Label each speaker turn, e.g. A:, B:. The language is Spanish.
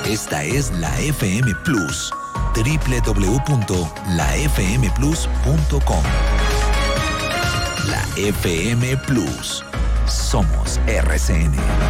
A: Esta es la FM Plus. www.lafmplus.com. La FM Plus. Somos RCN.